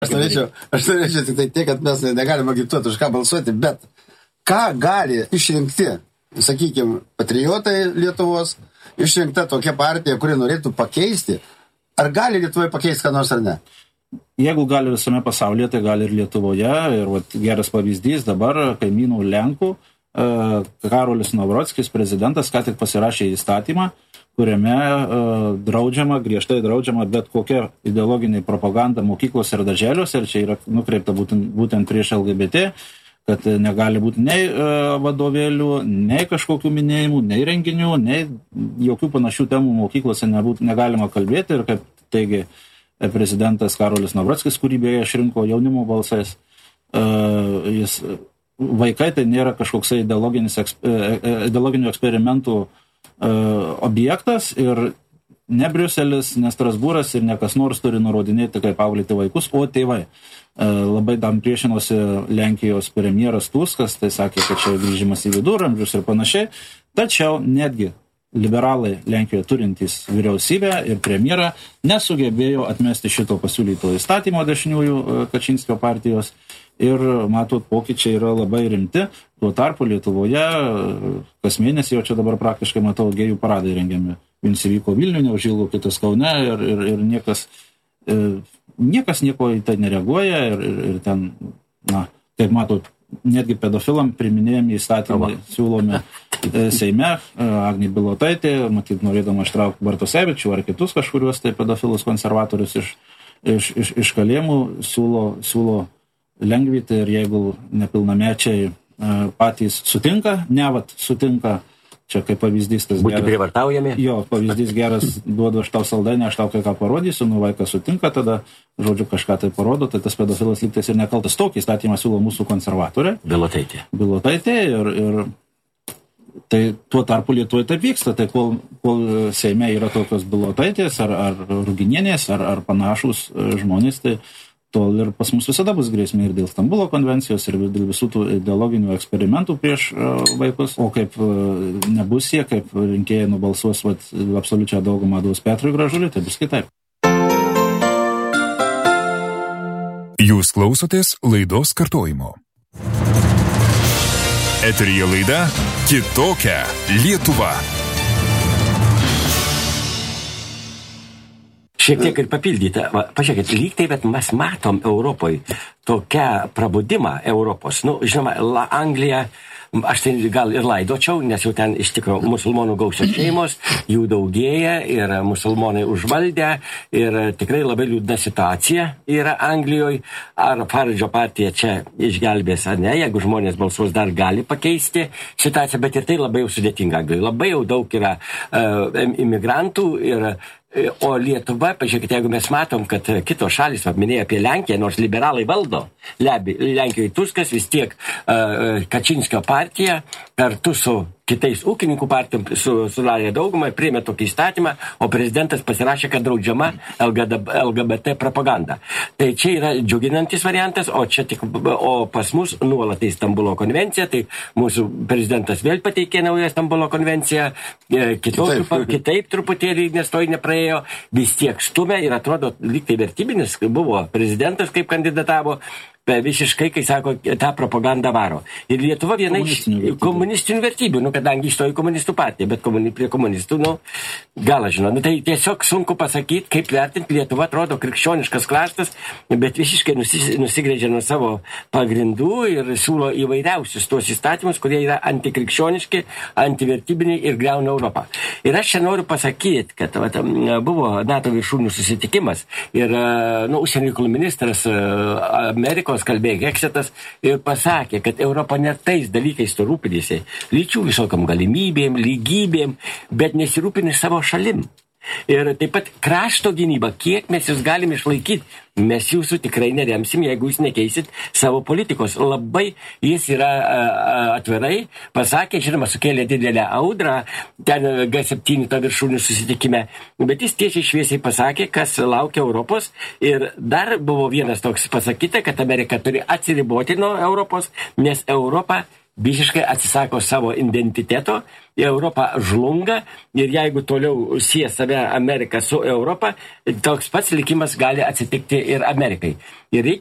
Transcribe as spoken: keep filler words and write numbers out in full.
Aš norėčiau, aš norėčiau tik tai tiek, kad mes negalime agituoti už ką balsuoti, bet ką gali išrinkti, sakykime, patriotai Lietuvos, išrinkta tokia partija, kuri norėtų pakeisti, ar gali Lietuvoje pakeisti ką nors ar ne? Jeigu gali visame pasaulyje, tai gali ir Lietuvoje. Ir vat, geras pavyzdys dabar kaimynų Lenkų, Karolis Nawrotskis, prezidentas, ką tik pasirašė įstatymą, kuriame uh, draudžiama, griežtai draudžiama bet kokia ideologinė propaganda mokyklose ir darželiuose, ir čia yra nukreipta būtent, būtent prieš L G B T, kad negali būti nei uh, vadovėlių, nei kažkokių minėjimų, nei renginių, nei jokių panašių temų mokyklose nebūt, negalima kalbėti. Ir kaip teigia prezidentas Karolis Nawrotskis, kurį beje išrinko jaunimo balsais, uh, jis, vaikai tai nėra kažkoksai ideologinis, ideologinių eksperimentų objektas ir ne Briuselis, ne Strasbūras ir ne kas nors turi nurodinėti, kaip auklėti vaikus, o tėvai. Labai tam priešinosi Lenkijos premjeras Tuskas, tai sakė, kad čia grįžimas į viduramžius ir panašiai, tačiau netgi liberalai Lenkijoje turintys vyriausybę ir premjerą nesugebėjo atmesti šito pasiūlyto įstatymo dešiniųjų Kačinskio partijos. Ir, matot, pokyčiai yra labai rimti. Tuo tarpu Lietuvoje kas mėnesį, jau čia dabar praktiškai matau, gėjų paradai rengiami. Vienas įvyko Vilniuje, neužilgo kitas Kaune ir, ir, ir niekas, e, niekas nieko į tai nereaguoja. Ir, ir, ir ten, na, kaip matot, netgi pedofilam priminėjami įstatymai siūlomi e, Seime. E, Agnė Bilotaitė, matyt, norėdama ištraukti Bartosevičių ar kitus kažkuriuos tai pedofilus konservatorius iš, iš, iš, iš kalėjimų siūlo, siūlo lengvyti ir jeigu nepilnamečiai e, patys sutinka, ne vat sutinka, čia kaip pavyzdys tas būti geras. Būti privartaujami. Jo, pavyzdys geras, duodu aš tau saldainį, aš tau kai ką parodysiu, nu vaikas sutinka, tada, žodžiu, kažką tai parodo, tai tas pedofilas lygtais ir nekaltas. Tokį įstatymą siūlo mūsų konservatoriai. Bilotaitė. Bilotaitė ir, ir tai tuo tarpu Lietuvoje taip vyksta, tai kol, kol Seime yra tokios Bilotaitės ar, ar Ruginienės ar, ar panašus žmonės, tai tol ir pas mus visada bus grėsmė ir dėl Stambulo konvencijos, ir dėl visų tų ideologinių eksperimentų prieš uh, vaikus. O kaip uh, nebus jie, kaip rinkėjai nubalsuos vat, absoliučią daugumą duos Petrui Gražuliui, tai bus kitaip. Jūs klausotės laidos kartojimo. Eteryje laida Kitokia Lietuva. Šiek tiek ir papildyti. Pažiūrėkit, lyg tai, bet mes matom Europoje tokią prabudimą Europos. Nu, žinoma, La Anglija, aš tai gal ir laidočiau, nes jau ten iš tikrųjų musulmonų gausios šeimos, jų daugėja ir musulmonai užvaldė ir tikrai labai liūdna situacija yra Anglijoje. Ar Faradžo partija čia išgelbės ar ne, jeigu žmonės balsuos dar gali pakeisti situaciją, bet ir tai labai jau sudėtinga Anglijoje. Labai jau daug yra uh, imigrantų ir o Lietuva, pažiūrėkite, jeigu mes matom, kad kitos šalis, minėjo apie Lenkiją, nors liberalai valdo, Lenkijoje Tuskas vis tiek uh, Kačinskio partija kartu su kitais ūkininkų partijom sudarė daugumą, priėmė tokį įstatymą, o prezidentas pasirašė, kad draudžiama L G B T propaganda. Tai čia yra džiuginantis variantas, o, čia tik, o pas mus nuolat į Stambulo konvenciją, tai mūsų prezidentas vėl pateikė naują Stambulo konvenciją, kitokių, kitaip. kitaip truputėlį, nes to nepraėjo, vis tiek stumia ir atrodo lyg tai vertybinis, buvo prezidentas kaip kandidatavo, visiškai, kai sako, tą propagandą varo. Ir Lietuva viena iš komunistinių vertybių, nu, kadangi įstojo į komunistų partiją, bet komuni, prie komunistų, nu, gal aš žinau, nu, tai tiesiog sunku pasakyti, kaip vertinti. Lietuva atrodo krikščioniškas kraštas, bet visiškai nusis, nusigrėžia nuo savo pagrindų ir siūlo įvairiausius tuos įstatymus, kurie yra antikrikščioniški, antivertybiniai ir griauna Europą. Ir aš čia noriu pasakyti, kad vat, buvo NATO viršūnių susitikimas ir, nu, užsienio reikalų ministras Amerikos kalbėjo Heksitas ir pasakė, kad Europa net tais dalykais to rūpinėsi, lyčių visokiam galimybėm, lygybėm, bet nesirūpinė savo šalim. Ir taip pat krašto gynyba, kiek mes jūs galime išlaikyti, mes jūsų tikrai neremsim, jeigu jūs nekeisit savo politikos. Labai jis yra a, atvirai pasakė, žinoma, sukėlė didelę audrą ten G septyni to viršūnių susitikime, bet jis tiesiai šviesiai pasakė, kas laukia Europos. Ir dar buvo vienas toks pasakyta, kad Amerika turi atsiriboti nuo Europos, nes Europa visiškai atsisako savo identiteto, Europa žlunga ir jeigu toliau sie save Ameriką su Europa, toks pats likimas gali atsitikti ir Amerikai. Ir